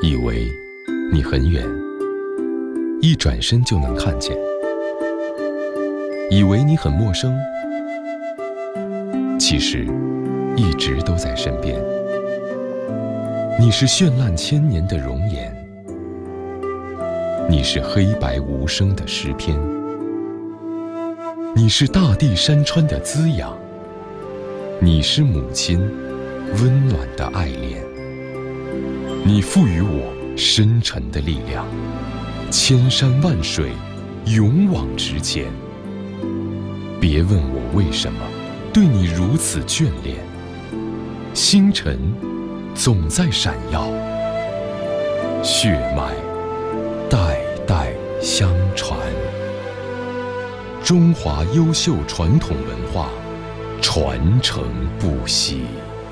以为你很远，一转身就能看见；以为你很陌生，其实一直都在身边。你是绚烂千年的容颜，你是黑白无声的诗篇，你是大地山川的滋养，你是母亲温暖的爱恋。你赋予我深沉的力量，千山万水勇往直前。别问我为什么对你如此眷恋，星辰总在闪耀，血脉代代相传。中华优秀传统文化传承不息。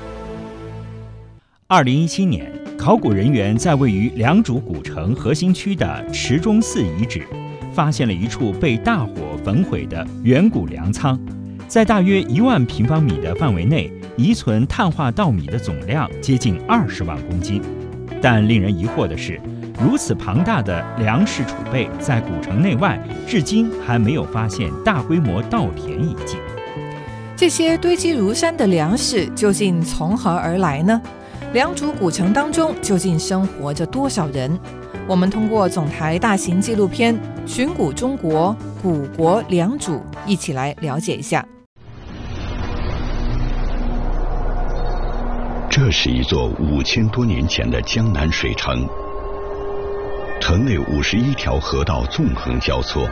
2017年，考古人员在位于良渚古城核心区的池中寺遗址，发现了一处被大火焚毁的远古粮仓。在大约1万平方米的范围内，遗存碳化稻米的总量接近20万公斤。但令人疑惑的是，如此庞大的粮食储备，在古城内外至今还没有发现大规模稻田遗迹。 这些堆积如山的粮食究竟从何而来呢？良渚古城当中究竟生活着多少人？我们通过总台大型纪录片《寻古中国：古国良渚》一起来了解一下。 这是一座5000多年前的江南水城，城内51条河道纵横交错，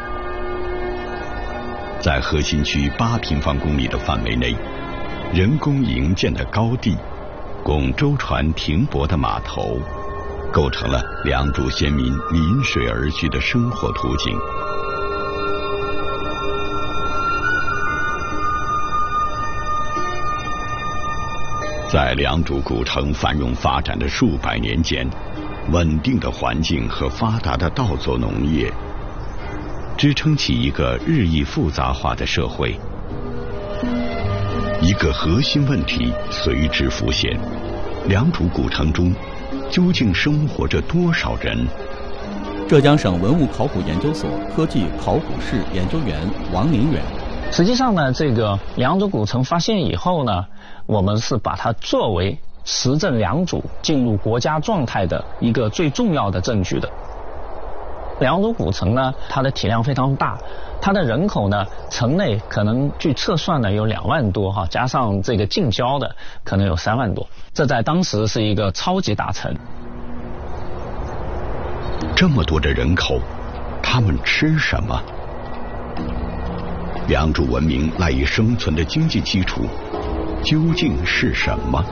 在核心区8平方公里的范围内，人工营建的高地，供舟船停泊的码头，构成了良渚先民临水而居的生活图景。在良渚古城繁荣发展的数百年间，稳定的环境和发达的稻作农业，支撑起一个日益复杂化的社会。一个核心问题随之浮现：良渚古城中究竟生活着多少人？ 浙江省文物考古研究所科技考古室研究员王宁远。 实际上呢，这个良渚古城发现以后呢，我们是把它作为实证良渚进入国家状态的一个最重要的证据的。良渚古城呢，它的体量非常大，它的人口呢，城内可能据测算呢有2万多哈，加上这个近郊的可能有3万多，这在当时是一个超级大城。 这么多的人口，他们吃什么？良渚文明赖以生存的经济基础究竟是什么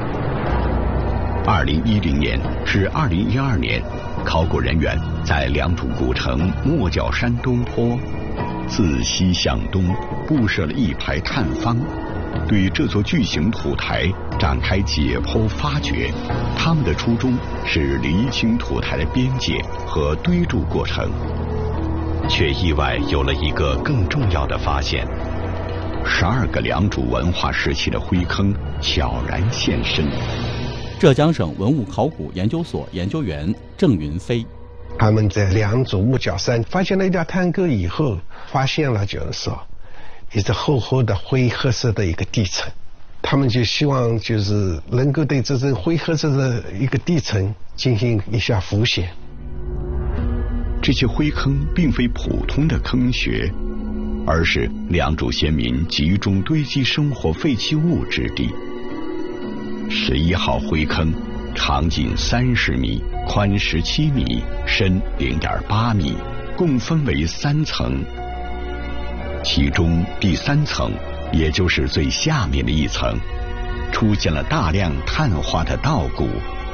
？2010年至2012年，考古人员在良渚古城莫角山东坡自西向东布设了一排探方，对这座巨型土台展开解剖发掘。他们的初衷是厘清土台的边界和堆筑过程，却意外有了一个更重要的发现：12个良渚文化时期的灰坑悄然现身。 浙江省文物考古研究所研究员郑云飞。 他们在良渚木角山发现了一条探沟以后，发现了就是说一只厚厚的灰褐色的一个地层，他们就希望就是能够对这种灰褐色的一个地层进行一下浮选。 这些灰坑并非普通的坑穴，而是良渚先民集中堆积生活废弃物之地。11号灰坑长近30米，宽17米，深0.8米，共分为3层。其中第3层，也就是最下面的一层，出现了大量碳化的稻谷、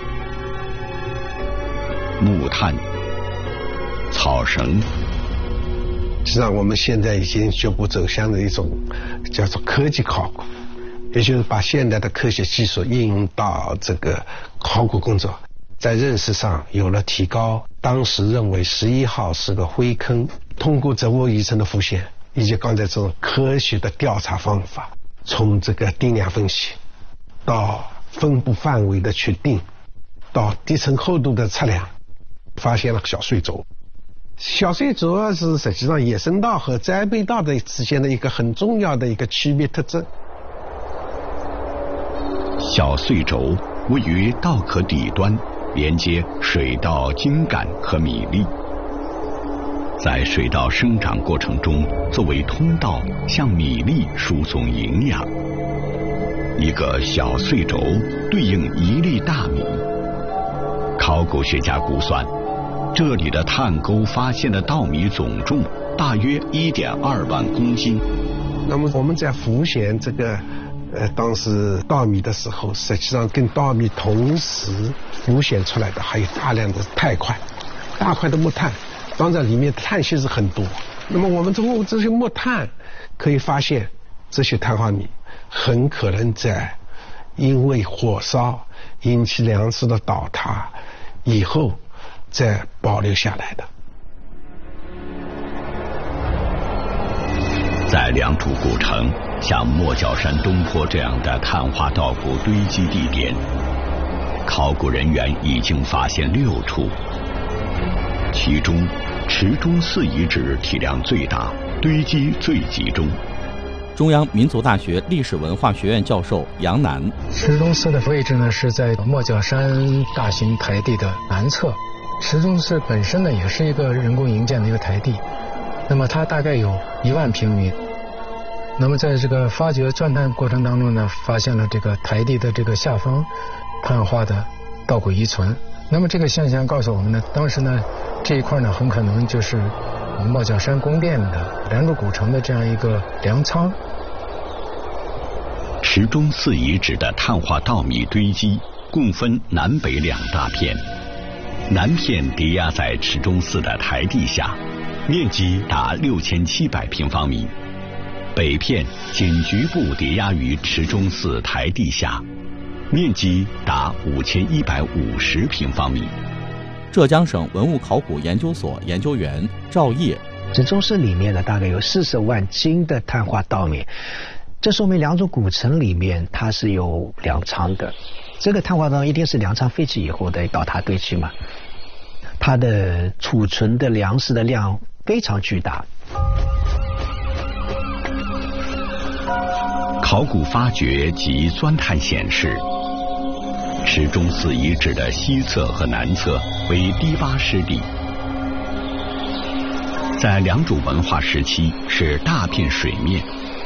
木炭、草绳。 实际上我们现在已经逐步走向了一种叫做科技考古，也就是把现代的科学技术应用到这个考古工作，在认识上有了提高。当时认为11号是个灰坑，通过植物遗存的浮现以及刚才这种科学的调查方法，从这个定量分析到分布范围的确定， 到地层厚度的测量，发现了小碎轴。小碎轴是实际上野生道和栽培道的之间的一个很重要的一个区别特征。 小碎轴位于稻壳底端，连接水稻、茎秆和米粒，在水稻生长过程中作为通道向米粒输送营养。一个小碎轴对应1粒大米。考古学家估算，这里的探沟发现的稻米总重大约1.2万公斤。 那么我们在浮现这个当时稻米的时候，实际上跟稻米同时浮现出来的还有大量的钛块，大块的木炭，当然里面碳系是很多。那么我们通过这些木炭可以发现，这些碳化米很可能在因为火烧引起粮食的倒塌以后再保留下来的。 在良渚古城，像莫角山东坡这样的碳化稻谷堆积地点，考古人员已经发现6处，其中池中寺遗址体量最大，堆积最集中。 中央民族大学历史文化学院教授杨楠： 池中寺的位置呢是在莫角山大型台地的南侧。池中寺本身呢也是一个人工营建的一个台地，那么它大概有1万平米。那么在这个发掘钻探过程当中呢，发现了这个台地的这个下方碳化的稻谷遗存。那么这个现象告诉我们呢，当时呢这一块呢很可能就是莫角山宫殿的良渚古城的这样一个粮仓。 池中寺遗址的碳化稻米堆积共分南北2大片，南片叠压在池中寺的台地下，面积达6700平方米，北片仅局部叠压于池中寺台地下，面积达5150平方米。 浙江省文物考古研究所研究员赵烨： 池中寺里面呢，大概有40万斤的碳化稻米，这说明良渚古城里面它是有粮仓的。这个碳化稻一定是粮仓废弃以后的倒塌堆积嘛，它的储存的粮食的量非常巨大。 考古发掘及钻探显示，池中寺遗址的西侧和南侧为低洼湿地，在良渚文化时期是大片水面。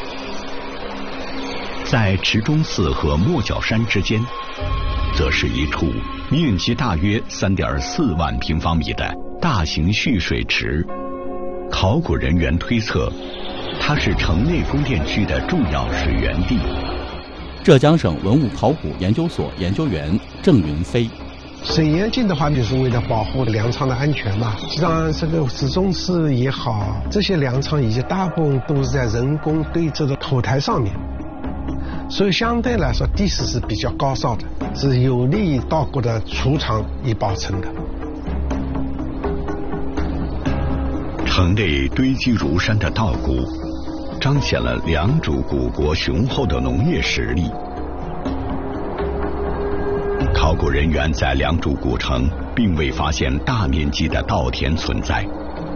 在池中寺和莫角山之间，则是一处面积大约3.4万平方米的大型蓄水池。考古人员推测，它是城内宫殿区的重要水源地。 浙江省文物考古研究所研究员郑云飞： 水源镜的话，就是为了保护粮仓的安全嘛。实际上，这个池中寺也好，这些粮仓以及大部分都是在人工堆置的土台上面，所以相对来说地势是比较高稍的，是有利于稻谷的储藏与保存的。 城内堆积如山的稻谷，彰显了良渚古国雄厚的农业实力。考古人员在良渚古城并未发现大面积的稻田存在，